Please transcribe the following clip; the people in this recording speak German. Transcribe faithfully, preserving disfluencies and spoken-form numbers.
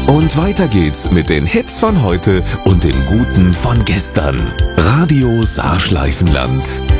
Und weiter geht's mit den Hits von heute und dem Guten von gestern. Radio Saarschleifenland.